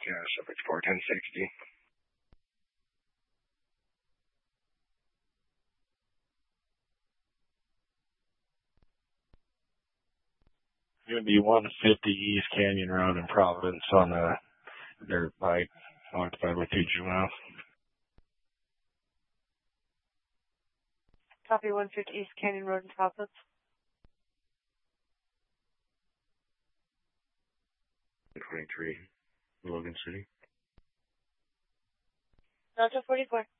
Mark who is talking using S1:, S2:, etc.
S1: Yeah, Shepherd's 41060.
S2: Going to be 150 East Canyon Road in Providence on a dirt bike occupied by 2 juveniles.
S3: Copy 150 East Canyon Road in Providence.
S1: #23, Logan City.
S3: Delta 44.